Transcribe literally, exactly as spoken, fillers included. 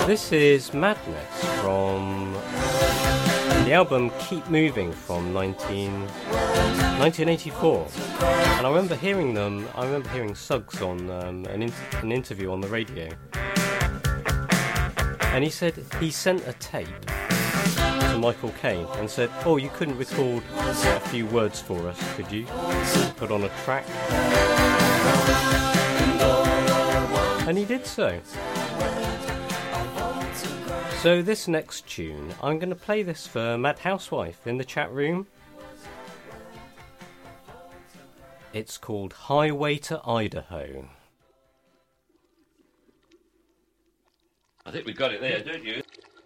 This is Madness from the album Keep Moving from nineteen, nineteen eighty-four. And I remember hearing them, I remember hearing Suggs on um, an, in- an interview on the radio. And he said he sent a tape to Michael Caine and said, oh, you couldn't record a few words for us, could you? Put on a track. And he did so. So this next tune, I'm going to play this for Mad Housewife in the chat room. It's called Highway to Idaho. I think we got it there, don't you?